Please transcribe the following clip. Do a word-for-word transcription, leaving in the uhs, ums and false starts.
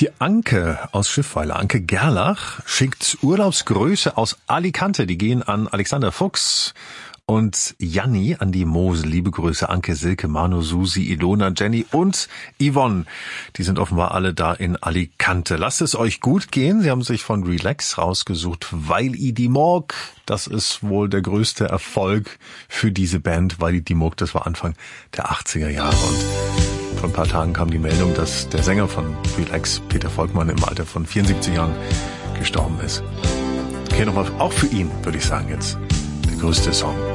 Die Anke aus Schiffweiler, Anke Gerlach, schickt Urlaubsgrüße aus Alicante. Die gehen an Alexander Fuchs und Janni an die Mosel. Liebe Grüße, Anke, Silke, Manu, Susi, Ilona, Jenny und Yvonne. Die sind offenbar alle da in Alicante. Lasst es euch gut gehen. Sie haben sich von Relax rausgesucht, Weil i die Morg. Das ist wohl der größte Erfolg für diese Band, Weil i die Morg. Das war Anfang der achtziger Jahre und vor ein paar Tagen kam die Meldung, dass der Sänger von Relax, Peter Volkmann, im Alter von vierundsiebzig Jahren gestorben ist. Okay, nochmal auch für ihn, würde ich sagen jetzt, der größte Song.